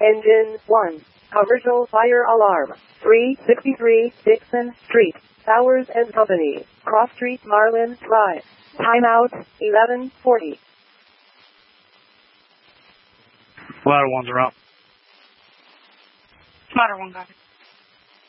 Engine 1. Commercial fire alarm. 363 Dixon Street. Bowers and Company. Cross Street, Marlin Drive. Timeout 11:40. Ladder 1's are up. Ladder 1 got it.